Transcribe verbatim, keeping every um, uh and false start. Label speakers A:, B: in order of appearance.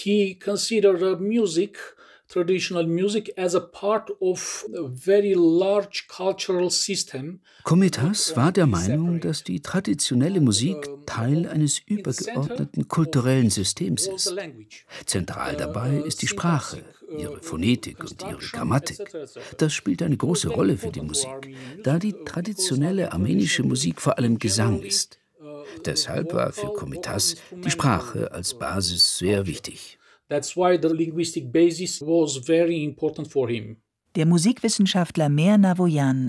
A: He considered uh, music, traditional music, as a part of a very large cultural system.
B: Komitas war der Meinung, dass die traditionelle Musik Teil eines übergeordneten kulturellen Systems ist. Zentral dabei ist die Sprache, ihre Phonetik und ihre Grammatik. Das spielt eine große Rolle für die Musik, da die traditionelle armenische Musik vor allem Gesang ist. Deshalb war für Komitas die Sprache als Basis sehr wichtig.
A: That's why the linguistic basis was very important for him.
C: Der Musikwissenschaftler Meher Navoyan